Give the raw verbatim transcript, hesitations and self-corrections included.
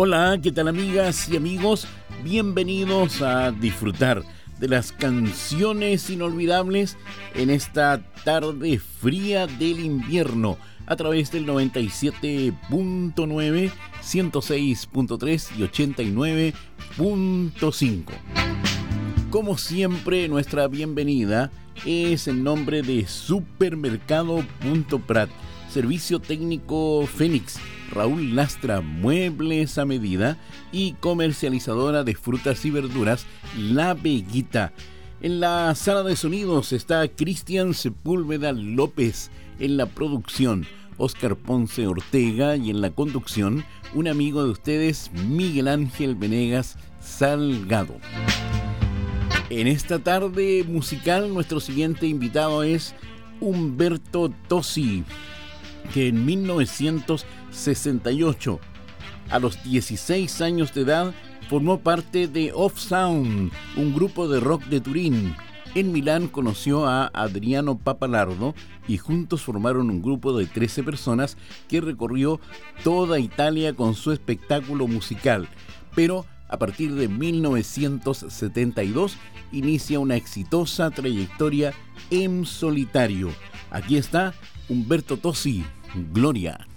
Hola, ¿qué tal amigas y amigos? Bienvenidos a disfrutar de las canciones inolvidables en esta tarde fría del invierno a través del noventa y siete punto nueve, ciento seis punto tres y ochenta y nueve punto cinco. Como siempre, nuestra bienvenida es en nombre de Supermercado Punto Prat, Servicio Técnico Fénix, Raúl Lastra, Muebles a Medida y comercializadora de frutas y verduras La Veguita. En la sala de sonidos está Cristian Sepúlveda López, en la producción Óscar Ponce Ortega y en la conducción un amigo de ustedes, Miguel Ángel Venegas Salgado. En esta tarde musical nuestro siguiente invitado es Humberto Tozzi, que en mil novecientos sesenta y ocho, a los dieciséis años de edad, formó parte de Off Sound, un grupo de rock de Turín. En Milán conoció a Adriano Papalardo y juntos formaron un grupo de trece personas que recorrió toda Italia con su espectáculo musical. Pero a partir de mil novecientos setenta y dos inicia una exitosa trayectoria en solitario. Aquí está Humberto Tozzi, Gloria.